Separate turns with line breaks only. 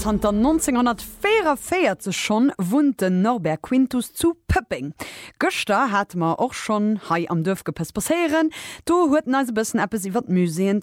Zter 1944 schon wohnt den Norbert Quintus zu Pöpping. Göster hat man auch schon hei am Dörf gepasst passieren. Du huet also bisschen etwas über Museen